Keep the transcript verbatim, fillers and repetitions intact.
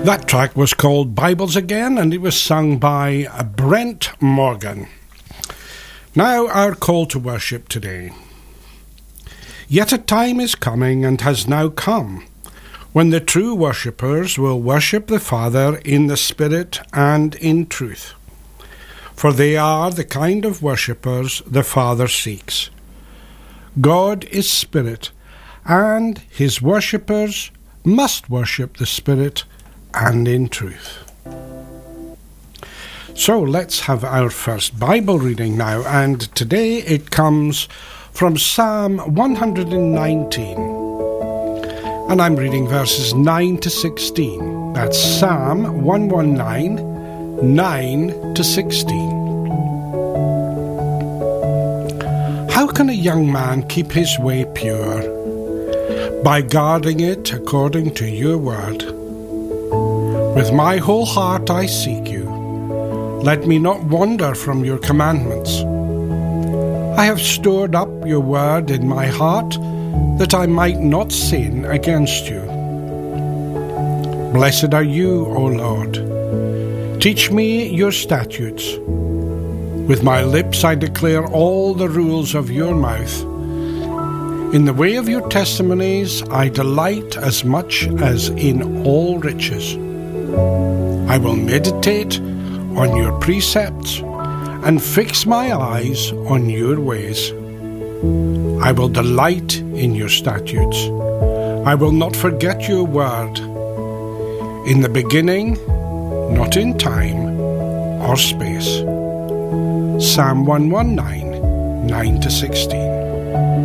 That track was called Bibles Again, and it was sung by Brent Morgan. Now our call to worship today. Yet a time is coming and has now come when the true worshippers will worship the Father in the Spirit and in truth. For they are the kind of worshippers the Father seeks. God is Spirit, and his worshippers must worship the Spirit and in truth. So let's have our first Bible reading now, and today it comes from Psalm one hundred nineteen, and I'm reading verses nine to sixteen. That's Psalm one nineteen, nine to sixteen. How can a young man keep his way pure? By guarding it according to your word. With my whole heart I seek you. Let me not wander from your commandments. I have stored up your word in my heart, that I might not sin against you. Blessed are you, O Lord. Teach me your statutes. With my lips I declare all the rules of your mouth. In the way of your testimonies I delight as much as in all riches. I will meditate on your precepts and fix my eyes on your ways. I will delight in your statutes. I will not forget your word. In the beginning, not in time or space. Psalm one nineteen, nine to sixteen.